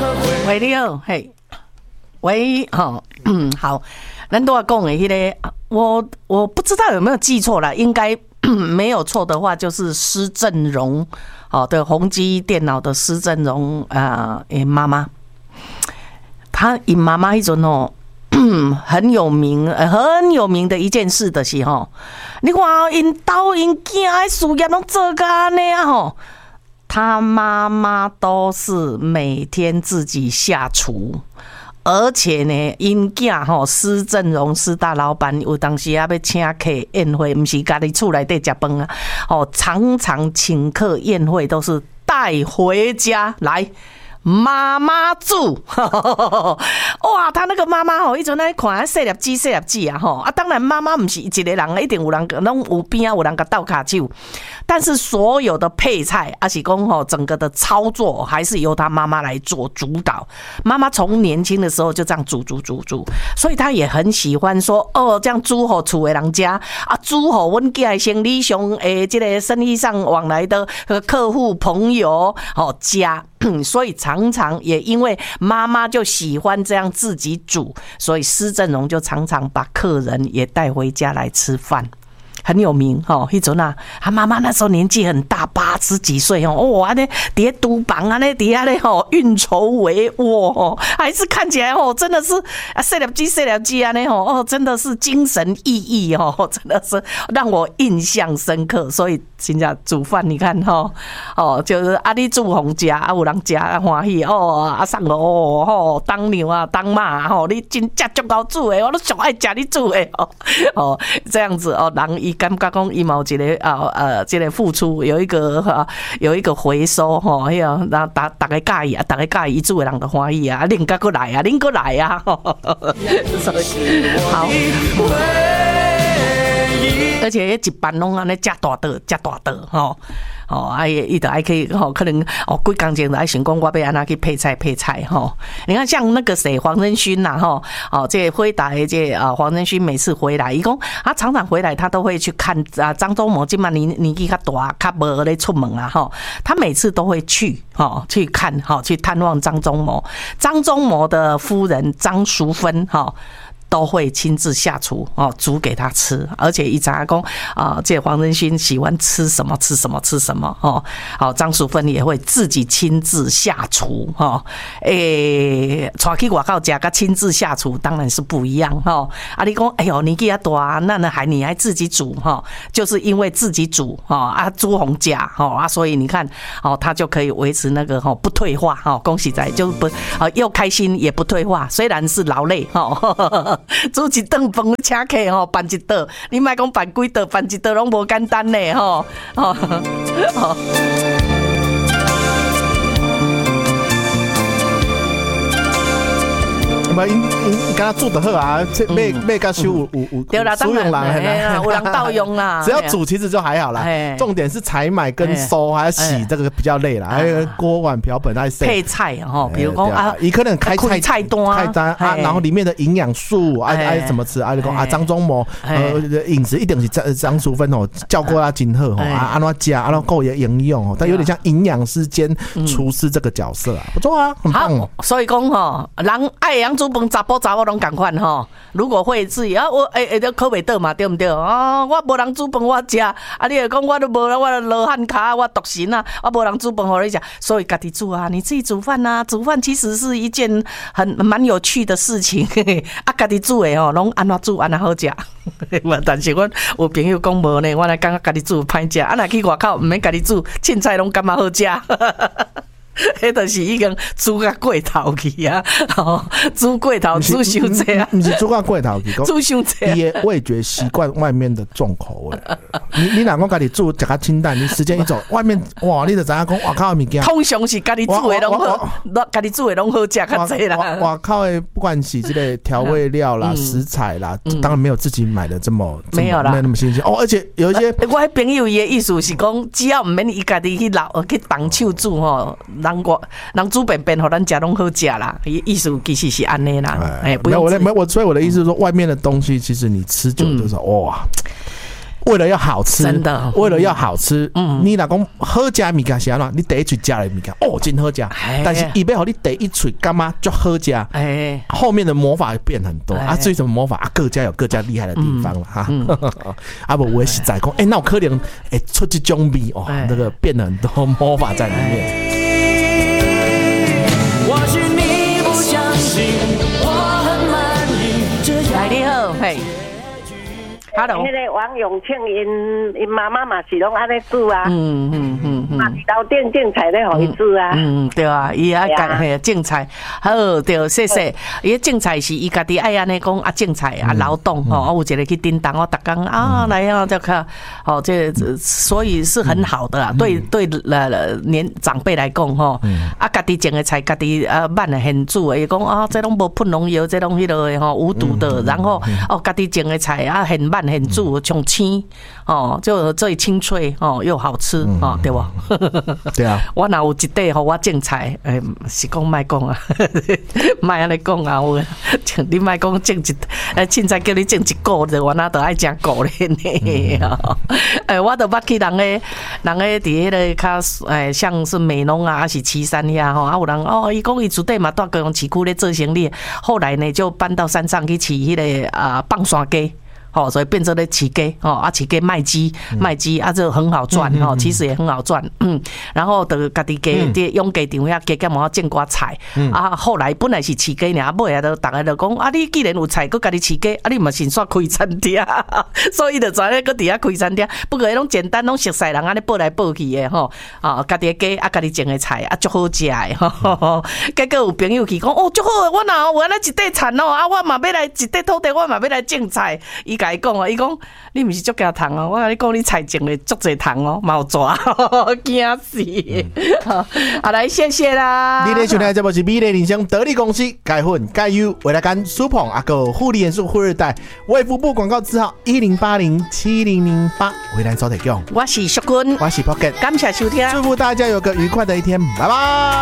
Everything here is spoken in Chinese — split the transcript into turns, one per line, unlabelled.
喂，你好，嘿，喂，好，好，咱都要讲的迄个，我不知道有没有记错了，应该没有错的话，就是施正荣的宏基电脑的施正荣妈妈，她因妈妈迄阵很有名的一件事就是你看因兜因囝的事业拢做甲安尼啊他妈妈都是每天自己下厨，而且呢，因囝施正荣施大老板有当时要请客宴会，不是家己厝内底吃饭啊，常常请客宴会都是带回家来。妈妈煮，哇！他那个妈妈一阵来看细粒子啊，当然妈妈不是一个人，一定有人拢有边有人甲斗骹手，但是所有的配菜，还是讲整个的操作，还是由他妈妈来做主导。妈妈从年轻的时候就这样煮，所以他也很喜欢说这样煮给厝的人家啊，煮给阮家的生理上这个生意上往来的客户朋友家。所以常常也因为妈妈就喜欢这样自己煮，所以施正荣就常常把客人也带回家来吃饭。很有名迄阵啊，他妈妈那时候年纪很大，80几岁哇，那叠厨房啊，那底下咧运筹帷幄还是看起来真的是细粒子啊，那真的是精神奕奕真的是让我印象深刻。所以真正煮饭你看就是你煮好吃啊，有人吃啊欢喜送当牛啊当马你真正足够煮的，我都上爱吃你煮的这样子人伊感觉讲伊嘛有一个这个付出有一个回收然后大家介意啊，大家介意伊煮的人就欢喜啊，恁再过来啊，恁过来啊，好，而且一班拢安尼吃大道伊就还可以可能几工前就爱想讲我要安怎去配菜你看像那个谁黄仁勋呐这辉达的这黄仁勋每次回来，伊讲他常常回来，他都会去看张忠谋，今嘛年纪较大，较无咧出门啊他每次都会去看去探望张忠谋的夫人张淑芬都会亲自下厨煮给他吃，而且一查讲这黄仁勋喜欢吃什么张淑芬也会自己亲自下厨带去外口吃跟亲自下厨当然是不一样你讲哎呦年纪也大，那你还自己煮就是因为自己煮煮红家所以你看他就可以维持那个不退化恭喜在就不又开心也不退化，虽然是劳累煮一顿饭请客办一道，你莫讲办几道，办一道拢无简单呢
因敢煮得好啊，买甲收有
对啦，当然有人盗用啦。
只要煮其实就还好啦，重点是采买跟收还要洗，这个比较累啦。还有锅碗瓢盆还
配菜比如讲
你可能开菜单然后里面的营养素怎么吃就讲张忠谋饮食一定是张淑芬教过他真好安怎吃安怎够营养但有点像营养师兼厨师这个角色不错啊，很棒
好，所以讲人爱养煮饭，查甫拢同款如果会自己我都考袂倒嘛，对不对我无人煮饭我吃你会讲我都无我罗汉脚我独行啊，我无人煮饭给你吃，所以家己煮你自己煮饭煮饭其实是一件蛮有趣的事情家己煮的拢安怎煮安怎好吃但是我有朋友讲无呢，我来感觉家己煮歹吃若去外口唔免家己煮，凊彩拢感觉好吃迄就是已经煮到过头去啊！煮过头，煮伤济啊！
不是煮到过头去，
煮伤济。
伊的味觉习惯外面的重口味。你若讲家己煮，食较清淡，你时间一走，外面哇，你就知影讲外口的物件。
通常是家己煮的拢好，家己煮的拢好食较济啦。
外口的不管是这个调味料啦、食材啦，当然没有自己买的这么
没有啦，
没有那么新鲜哦。而且有一些，
我朋友伊的意思是讲，只要唔免伊家己去动手煮人煮便便，互咱食拢好食啦。意思其实是安尼啦，不用。
所以我的意思是说，外面的东西其实你吃久就是哇。 为了要好吃，
真的，
为了要好吃，你若讲好食物件是安怎？你第一嘴食的物件真好食，但是伊要互你第一嘴感觉就好食，后面的魔法变很多啊。至于什么魔法啊，各家有各家厉害的地方了哈。啊不，我也实在讲，那有可能出这种味哦，那个变了很多魔法在里面。或许你不相信，我很满意。
来你好，嘿。Hello，
那个王永庆因妈妈嘛是拢安尼煮啊，嘛是到店种菜咧互伊煮啊，
对啊，伊爱家嘿种菜，好对，谢谢。伊种菜是伊家己爱安尼讲啊，种菜啊，劳动吼，我有一个去叮当，我逐工啊来啊，就看，哦，这所以是很好的啊，对年长辈来讲吼，啊，家己种的菜，家己慢的很煮，伊讲啊，这拢无喷农药，这拢迄个吼无毒的，然后哦，家己种的菜啊很慢。很煮像青哦，就最清脆哦，又好吃哦，对不？
对啊，
我若有一块互我种菜，是讲卖讲啊，卖安尼讲啊，我你卖讲种一，凊彩叫你种一个的，我哪都爱食个咧呢？我都捌去人诶伫迄个较像是美浓啊，还是旗山遐吼，啊有人哦，伊讲伊厝底嘛住高雄市区咧做生意，后来呢就搬到山上去饲迄个放山鸡。哦，所以变成了起鸡哦，啊起鸡卖鸡啊，这很好赚哦，其实也很好赚，然后就家己鸡用鸡场遐鸡干嘛种寡菜啊，后来本来是饲鸡尔，尾啊都大家就讲啊，你既然有菜，搁家己饲鸡，啊你嘛先煞开餐厅，所以就知咧搁伫遐开餐厅，不过拢简单，拢熟悉人安尼报来报去的吼，啊家己的鸡啊家己种的菜啊，足好食的吼，结果有朋友去讲哦，足好，我若有安尼一块田哦，啊我嘛要来一块土地，我嘛要来种菜。甲伊讲啊，伊讲你毋是足惊虫哦，我甲你讲你菜种的足侪虫哦，嘛有抓，惊死！啊来谢谢啦！
你咧收听的节目是美丽人生得力公司改混改优未来干苏鹏阿哥护理元素富二代卫福部广告字号10807008回来早提供。
我是淑君，
我是 Pocket，
感谢收听，
祝福大家有个愉快的一天，拜拜。